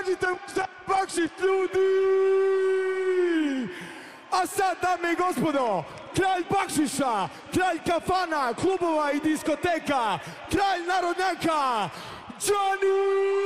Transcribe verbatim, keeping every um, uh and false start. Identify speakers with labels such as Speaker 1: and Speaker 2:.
Speaker 1: nađite bakšiš, ljudi! A sad, dame i gospodo, kralj bakšiša, kralj kafana, klubova i diskoteka, kralj narodnjaka, Johnny!